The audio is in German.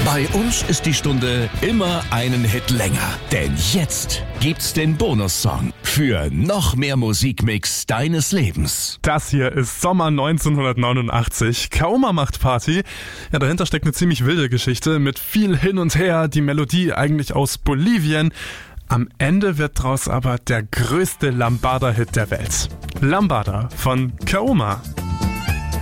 Bei uns ist die Stunde immer einen Hit länger. Denn jetzt gibt's den Bonussong für noch mehr Musikmix deines Lebens. Das hier ist Sommer 1989. Kaoma macht Party. Ja, dahinter steckt eine ziemlich wilde Geschichte mit viel hin und her. Die Melodie eigentlich aus Bolivien. Am Ende wird draus aber der größte Lambada-Hit der Welt. Lambada von Kaoma.